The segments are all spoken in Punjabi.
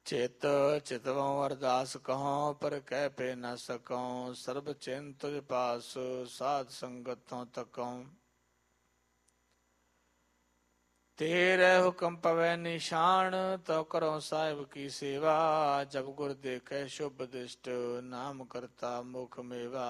ਚਿਤ ਚਿਤਵਉ ਅਰਦਾਸ ਕਹਉ ਪਰ ਕਹਿ ਪੈ ਨ ਸਕਉ। ਸਰਬ ਚਿੰਤ ਤੁਝ ਪਾਸ ਸਾਧ ਸੰਗਤ ਤੋਂ ਤਕਉ। ਤੇਰੇ ਹੁਕਮ ਪਵੈ ਨਿਸ਼ਾਨ ਤਉ ਕਰਉ ਸਾਹਿਬ ਕੀ ਸੇਵਾ। ਜਬ ਗੁਰ ਦੇਖੈ ਸ਼ੁਭ ਦਿਸ਼ਟ ਨਾਮ ਕਰਤਾ ਮੁਖ ਮੇਵਾ।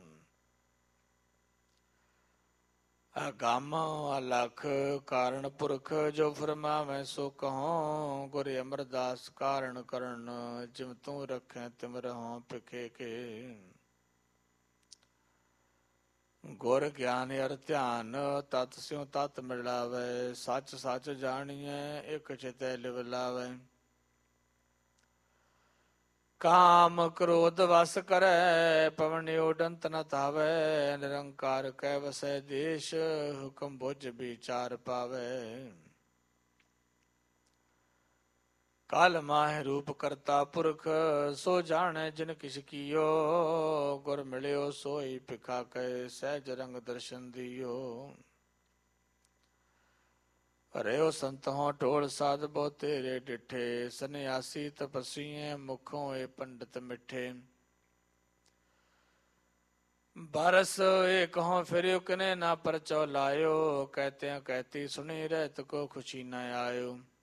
ਅਗੰਮ ਅਲਖ ਕਾਰਣ ਪੁਰਖ ਜੋ ਫਰਮਾਵੈ ਸੋ ਕਹਉ। ਗੁਰ ਅਮਰਦਾਸ ਕਾਰਣ ਕਰਨ ਜਿਮ ਤੂੰ ਰਖੈ ਤਿਮ ਰਹਉ ਭਿਖੇ ਕੇ। ਗੁਰ ਗਿਆਨ ਅਰ ਧਿਆਨ ਤਤ ਸਿਉ ਤਤ ਮਿਲਾਵੈ। ਸੱਚ ਸੱਚ ਜਾਣੀਐ ਇਕ ਚਿਤੈ ਲਿਵ ਲਾਵੈ। ਕਾਮ ਕ੍ਰੋਧ ਵਸ ਕਰੈ ਪਵਨ ਓਡੰਤ ਨ ਧਾਵੈ। ਨਿਰੰਕਾਰ ਕੈ ਵਸੈ ਦੇਸ਼ ਹੁਕਮ ਬੁਝ ਵਿਚਾਰ ਪਾਵੈ। ਕਲ ਮਾਹਿ ਰੂਪ ਕਰਤਾ ਪੁਰਖ ਸੋ ਜਾਣੈ ਜਿਨ ਕਿਛ ਕੀਓ। ਗੁਰ ਮਿਲਿਓ ਸੋਈ ਭਿਖਾ ਕੈ ਸਹਿਜ ਰੰਗ ਦਰਸ਼ਨ ਦਿਓ। ਰਿਓ ਸੰਤੋਂ ਢੋਲ ਸਾਧ ਬਹੁ ਤੇਰੇ ਡਿਠੇ। ਸੰਨਿਆਸੀ ਤਪਸੀਏ ਮੁਖੋਂ ਏ ਪੰਡਤ ਮਿੱਠੇ। ਬਰਸ ਏਕ ਹੋਂ ਫਿਰਿਓ ਕਿਨੇ ਨਾ ਪਰਚੋ ਲਾਇਓ। ਕਹਿਤਿਆਂ ਕਹਿਤੀ ਸੁਣੀ ਰਹਿਤ ਕੋ ਖੁਸ਼ੀ ਨ ਆਇਓ।